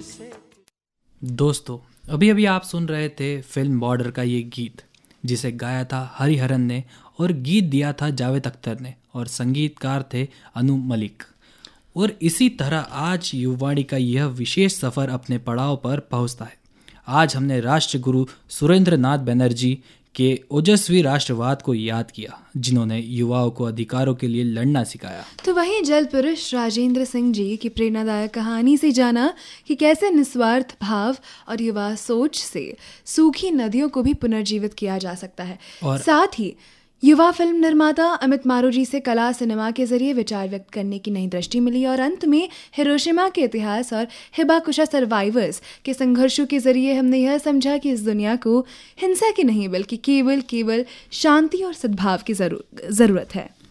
दोस्तों, अभी अभी आप सुन रहे थे फिल्म बॉर्डर का ये गीत, जिसे गाया था हरिहरन ने और गीत दिया था जावेद अख्तर ने, और संगीतकार थे अनु मलिक। और इसी तरह आज युवाणी का यह विशेष सफ़र अपने पड़ाव पर पहुंचता है। आज हमने राष्ट्रगुरु सुरेंद्र नाथ बनर्जी के ओजस्वी राष्ट्रवाद को याद किया, जिन्होंने युवाओं को अधिकारों के लिए लड़ना सिखाया। तो वहीं जल पुरुष राजेंद्र सिंह जी की प्रेरणादायक कहानी से जाना कि कैसे निस्वार्थ भाव और युवा सोच से सूखी नदियों को भी पुनर्जीवित किया जा सकता है। और साथ ही युवा फिल्म निर्माता अमित मारोजी से कला सिनेमा के जरिए विचार व्यक्त करने की नई दृष्टि मिली, और अंत में हिरोशिमा के इतिहास और हिबाकुशा सर्वाइवर्स के संघर्षों के जरिए हमने यह समझा कि इस दुनिया को हिंसा की नहीं बल्कि केवल शांति और सद्भाव की जरूरत है।